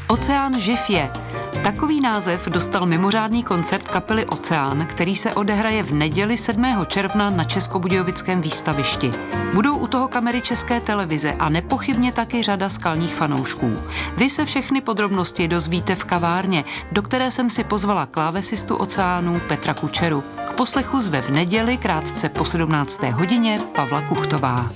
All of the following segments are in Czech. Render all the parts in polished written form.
Oceán živ je. Takový název dostal mimořádný koncert kapely Oceán, který se odehraje v neděli 7. června na Českobudějovickém výstavišti. Budou u toho kamery České televize a nepochybně taky řada skalních fanoušků. Vy se všechny podrobnosti dozvíte v kavárně, do které jsem si pozvala klávesistu Oceánů Petra Kučeru. K poslechu zve v neděli krátce po 17. hodině Pavla Kuchtová.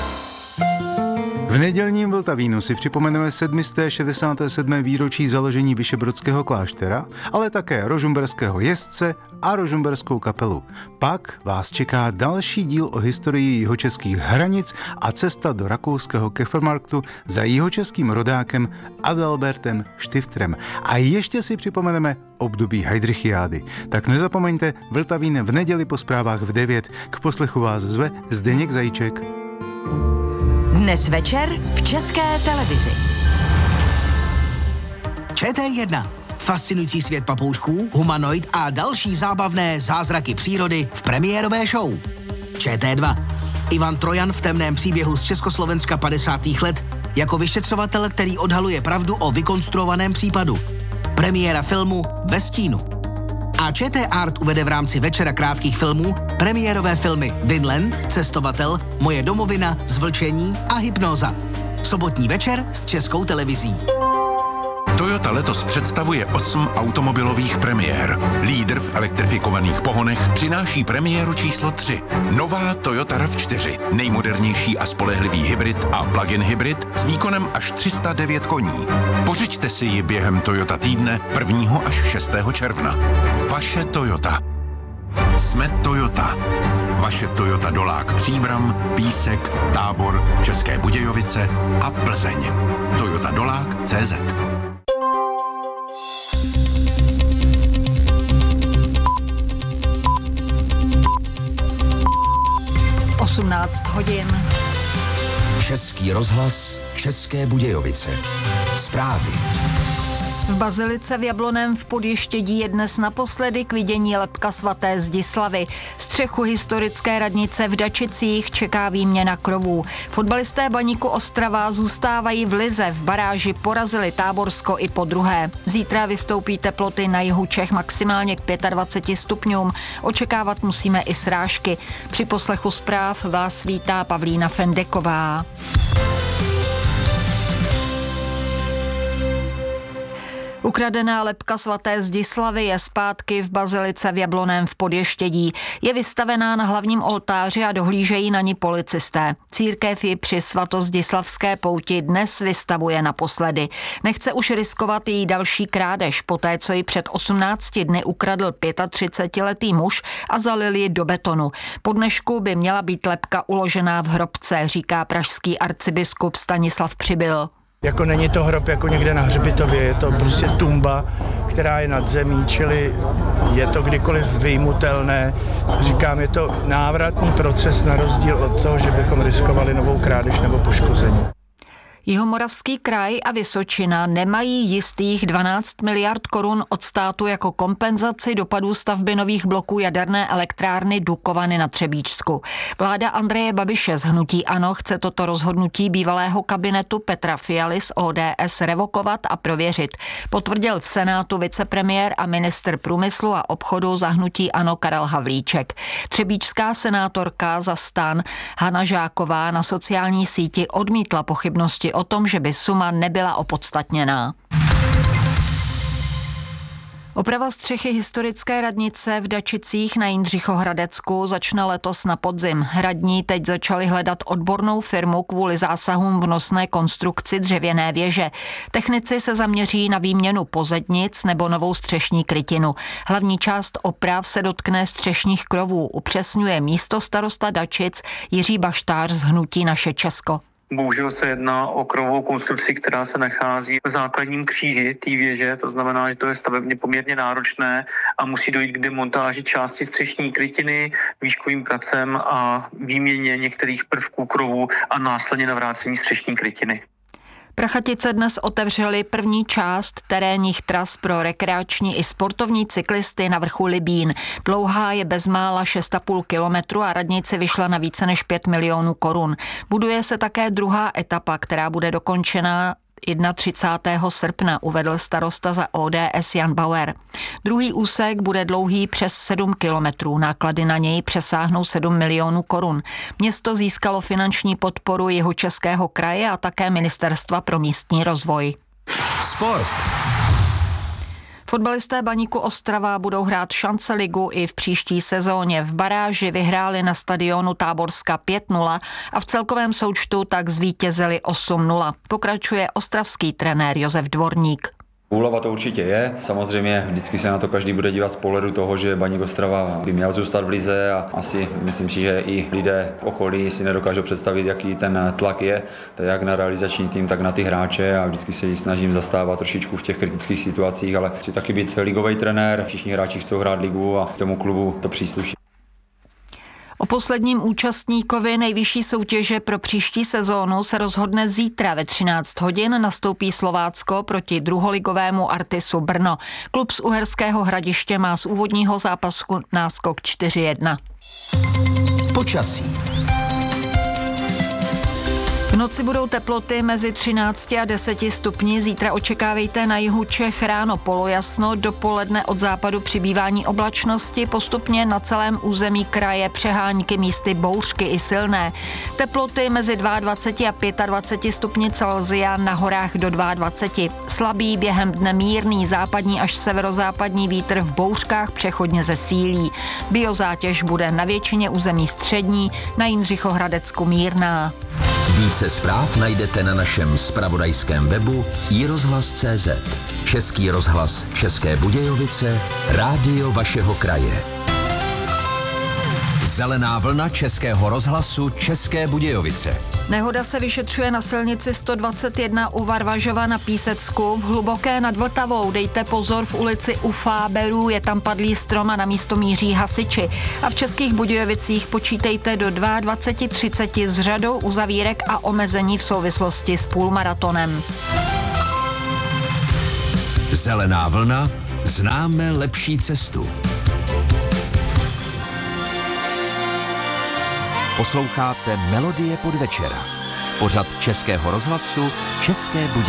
V nedělním Vltavínu si připomeneme 767. výročí založení Vyšebrodského kláštera, ale také rožmberského jezdce a rožmberskou kapelu. Pak vás čeká další díl o historii jihočeských hranic a cesta do rakouského Kefermarktu za jihočeským rodákem Adalbertem Štiftrem. A ještě si připomeneme období Heydrichiády. Tak nezapomeňte, Vltavín v neděli po zprávách v 9. K poslechu vás zve Zdeněk Zajíček. Dnes večer v České televizi. ČT1. Fascinující svět papoušků, humanoid a další zábavné zázraky přírody v premiérové show. ČT2. Ivan Trojan v temném příběhu z Československa 50. let jako vyšetřovatel, který odhaluje pravdu o vykonstruovaném případu. Premiéra filmu Ve stínu. A ČT Art uvede v rámci večera krátkých filmů premiérové filmy Vinland, Cestovatel, Moje domovina, Zvlčení a Hypnóza. Sobotní večer s Českou televizí. Toyota letos představuje 8 automobilových premiér. Lídr v elektrifikovaných pohonech přináší premiéru číslo 3. Nová Toyota RAV4. Nejmodernější a spolehlivý hybrid a plug-in hybrid s výkonem až 309 koní. Pořiďte si ji během Toyota týdne 1. až 6. června. Vaše Toyota. Jsme Toyota. Vaše Toyota Dolák Příbram, Písek, Tábor, České Budějovice a Plzeň. Toyota Dolák CZ. 18 hodin. Český rozhlas, České Budějovice. Zprávy. V bazilice v Jablonném v Podještědí je dnes naposledy k vidění lebka svaté Zdislavy. Střechu historické radnice v Dačicích čeká výměna krovů. Fotbalisté Baníku Ostrava zůstávají v lize. V baráži porazili Táborsko i po druhé. Zítra vystoupí teploty na jihu Čech maximálně k 25 stupňům. Očekávat musíme i srážky. Při poslechu zpráv vás vítá Pavlína Fendeková. Ukradená lebka svaté Zdislavy je zpátky v bazilice v Jablonném v Podještědí. Je vystavená na hlavním oltáři a dohlížejí na ní policisté. Církev ji při svatozdislavské pouti dnes vystavuje naposledy. Nechce už riskovat její další krádež, poté co ji před 18 dny ukradl 35letý muž a zalil ji do betonu. Po dnešku by měla být lebka uložená v hrobce, říká pražský arcibiskup Stanislav Přibyl. Jako není to hrob jako někde na hřbitově, je to prostě tumba, která je nad zemí, čili je to kdykoliv vyjmutelné. Říkám, je to návratný proces na rozdíl od toho, že bychom riskovali novou krádež nebo poškození. Jihomoravský kraj a Vysočina nemají jistých 12 miliard korun od státu jako kompenzaci dopadů stavby nových bloků jaderné elektrárny Dukovany na Třebíčsku. Vláda Andreje Babiše z hnutí ANO chce toto rozhodnutí bývalého kabinetu Petra Fialy z ODS revokovat a prověřit. Potvrdil v Senátu vicepremiér a ministr průmyslu a obchodu za hnutí ANO Karel Havlíček. Třebíčská senátorka za STAN Hana Žáková na sociální síti odmítla pochybnosti o tom, že by suma nebyla opodstatněná. Oprava střechy historické radnice v Dačicích na Jindřichohradecku začne letos na podzim. Radní teď začali hledat odbornou firmu kvůli zásahům v nosné konstrukci dřevěné věže. Technici se zaměří na výměnu pozednic nebo novou střešní krytinu. Hlavní část oprav se dotkne střešních krovů, upřesňuje místostarosta Dačic Jiří Baštář z hnutí Naše Česko. Bohužel se jedná o krovovou konstrukci, která se nachází v základním kříži té věže, to znamená, že to je stavebně poměrně náročné a musí dojít k demontáži části střešní krytiny, výškovým pracem a výměně některých prvků krovu a následně navrácení střešní krytiny. Prachatice dnes otevřely první část terénních tras pro rekreační i sportovní cyklisty na vrchu Libín. Dlouhá je bezmála 6,5 kilometru a radnici vyšla na více než 5 milionů korun. Buduje se také druhá etapa, která bude dokončena 31. srpna, uvedl starosta za ODS Jan Bauer. Druhý úsek bude dlouhý přes 7 kilometrů, náklady na něj přesáhnou 7 milionů korun. Město získalo finanční podporu Jihočeského kraje a také Ministerstva pro místní rozvoj. Sport. Fotbalisté Baníku Ostrava budou hrát šance ligu i v příští sezóně. V baráži vyhráli na stadionu Táborska 5-0 a v celkovém součtu tak zvítězili 8-0. Pokračuje ostravský trenér Josef Dvorník. Úleva to určitě je. Samozřejmě vždycky se na to každý bude dívat z pohledu toho, že Baník Ostrava by měl zůstat v lize a asi myslím si, že i lidé v okolí si nedokážou představit, jaký ten tlak je, jak na realizační tým, tak na ty hráče a vždycky se snažím zastávat trošičku v těch kritických situacích, ale chci taky být ligový trenér, všichni hráči chcou hrát ligu a tomu klubu to přísluší. O posledním účastníkovi nejvyšší soutěže pro příští sezónu se rozhodne zítra ve 13 hodin. Nastoupí Slovácko proti druholigovému Artisu Brno. Klub z Uherského Hradiště má z úvodního zápasu náskok 4-1. Počasí. V noci budou teploty mezi 13 a 10 stupni. Zítra očekávejte na jihu Čech ráno polojasno, dopoledne od západu přibývání oblačnosti, postupně na celém území kraje přehánky, místy bouřky i silné. Teploty mezi 22 a 25 stupni Celsia, na horách do 22. Slabý, během dne mírný západní až severozápadní vítr, v bouřkách přechodně zesílí. Biozátěž bude na většině území střední, na Jindřichohradecku mírná. Více zpráv najdete na našem zpravodajském webu iRozhlas.cz. Český rozhlas České Budějovice, rádio vašeho kraje. Zelená vlna Českého rozhlasu České Budějovice. Nehoda se vyšetřuje na silnici 121 u Varvažova na Písecku. V Hluboké nad Vltavou dejte pozor, v ulici u Fáberů je tam padlý strom a na místo míří hasiči. A v Českých Budějovicích počítejte do 22:30 s řadou uzavírek a omezení v souvislosti s půlmaratonem. Zelená vlna, známe lepší cestu. Posloucháte Melodie podvečera. Pořad Českého rozhlasu České Budějovice.